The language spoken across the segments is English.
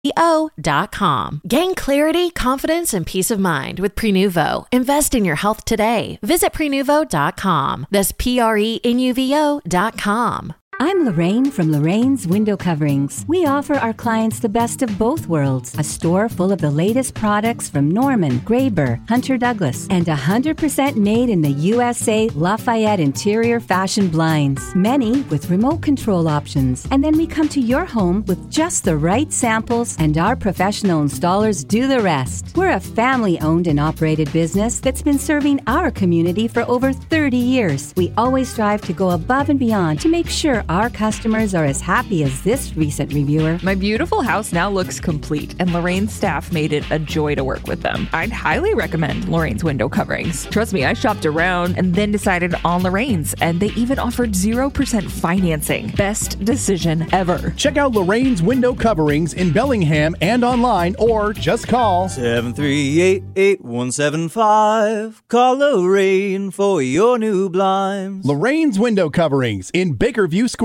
Prenuvo.com. Gain clarity, confidence, and peace of mind with Prenuvo. Invest in your health today. Visit Prenuvo.com. That's Prenuvo.com. I'm Lorraine from Lorraine's Window Coverings. We offer our clients the best of both worlds. A store full of the latest products from Norman, Graber, Hunter Douglas, and 100% made in the USA Lafayette interior fashion blinds. Many with remote control options. And then we come to your home with just the right samples, and our professional installers do the rest. We're a family-owned and operated business that's been serving our community for over 30 years. We always strive to go above and beyond to make sure our customers are as happy as this recent reviewer. My beautiful house now looks complete, and Lorraine's staff made it a joy to work with them. I'd highly recommend Lorraine's Window Coverings. Trust me, I shopped around and then decided on Lorraine's, and they even offered 0% financing. Best decision ever. Check out Lorraine's Window Coverings in Bellingham and online, or just call 738-8175. Call Lorraine for your new blinds. Lorraine's Window Coverings in Bakerview Square.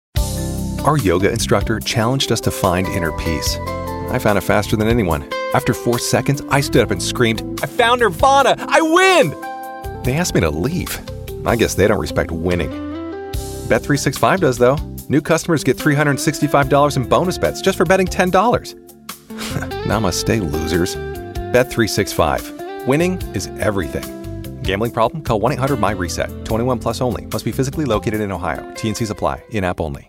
Our yoga instructor challenged us to find inner peace. I found it faster than anyone. After 4 seconds, I stood up and screamed, "I found Nirvana! I win!" They asked me to leave. I guess they don't respect winning. Bet365 does, though. New customers get $365 in bonus bets just for betting $10. Namaste, losers. Bet365. Winning is everything. Gambling problem? Call 1-800-MY-RESET. 21 plus only. Must be physically located in Ohio. T&Cs apply. In-app only.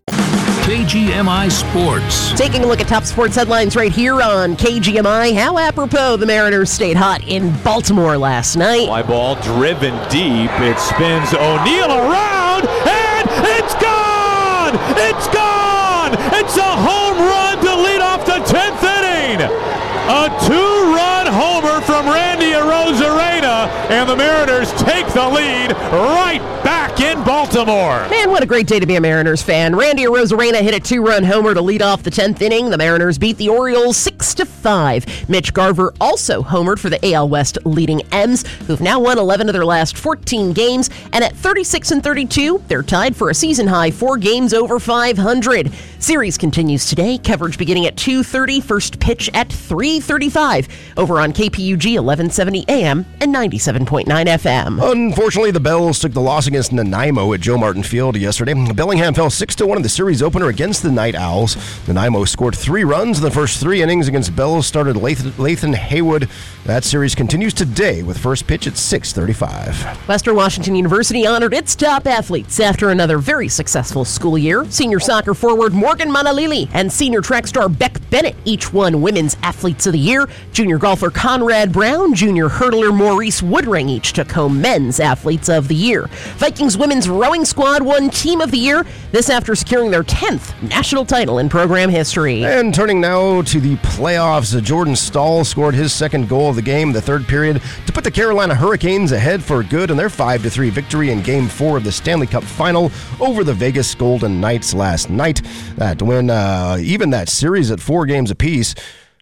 KGMI Sports. Taking a look at top sports headlines right here on KGMI. How apropos the Mariners stayed hot in Baltimore last night. Fly ball driven deep. It spins O'Neill around, and it's gone! It's gone! It's a home run to lead off the 10th inning. A 2-run homer from Randy Arozarena, and the Mariners take the lead right back in Baltimore. Man, what a great day to be a Mariners fan. Randy Arozarena hit a 2-run homer to lead off the 10th inning. The Mariners beat the Orioles 6-5. Mitch Garver also homered for the AL West leading M's, who've now won 11 of their last 14 games. And at 36-32, they're tied for a season-high 4 games over 500. Series continues today. Coverage beginning at 2:30. First pitch at 3:35. Over on KPUG 1170 AM and 97.9 FM. Unfortunately, the Bells took the loss against Nanaimo at Joe Martin Field yesterday. Bellingham fell 6-1 in the series opener against the Night Owls. Nanaimo scored 3 runs in the first 3 innings against Bells started Lathan Haywood. That series continues today with first pitch at 6:35. Western Washington University honored its top athletes after another very successful school year. Senior soccer forward Morgan Manalili and senior track star Beck Bennett each won Women's Athletes of the Year. Junior golfer Conrad Brown, junior hurdler Maurice Woodring each took home Men's Athletes of the Year. Vikings women's rowing squad won Team of the Year, this after securing their 10th national title in program history. And turning now to the playoffs, Jordan Stahl scored his second goal of the game in the third period to put the Carolina Hurricanes ahead for good in their 5-3 victory in Game 4 of the Stanley Cup Final over the Vegas Golden Knights last night. That win, even that series at 4 games apiece,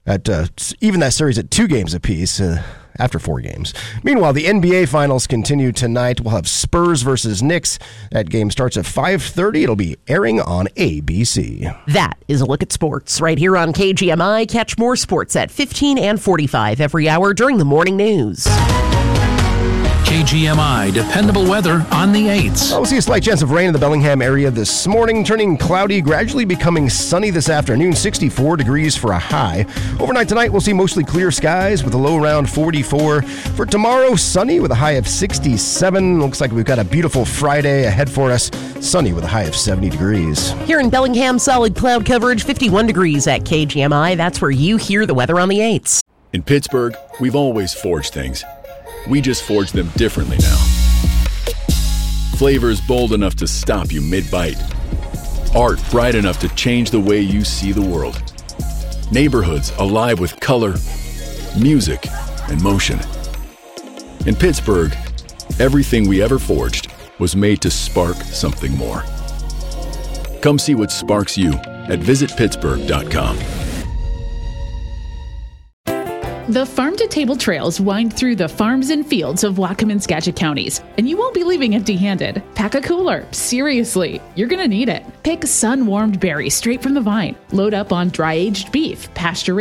even that series at 2 games apiece after 4 games. Meanwhile, the NBA Finals continue tonight. We'll have Spurs versus Knicks. That game starts at 5:30. It'll be airing on ABC. That is a look at sports right here on KGMI. Catch more sports at 15 and 45 every hour during the morning news. KGMI dependable weather on the 8s. We'll see a slight chance of rain in the Bellingham area this morning, turning cloudy, gradually becoming sunny this afternoon, 64 degrees for a high. Overnight tonight, we'll see mostly clear skies with a low around 44. For tomorrow, sunny with a high of 67. Looks like we've got a beautiful Friday ahead for us, sunny with a high of 70 degrees. Here in Bellingham, solid cloud coverage, 51 degrees at KGMI. That's where you hear the weather on the 8s. In Pittsburgh, we've always forged things. We just forge them differently now. Flavors bold enough to stop you mid-bite. Art bright enough to change the way you see the world. Neighborhoods alive with color, music, and motion. In Pittsburgh, everything we ever forged was made to spark something more. Come see what sparks you at visitpittsburgh.com. The farm-to-table trails wind through the farms and fields of Whatcom and Skagit counties, and you won't be leaving empty-handed. Pack a cooler. Seriously, you're going to need it. Pick sun-warmed berries straight from the vine. Load up on dry-aged beef, pasture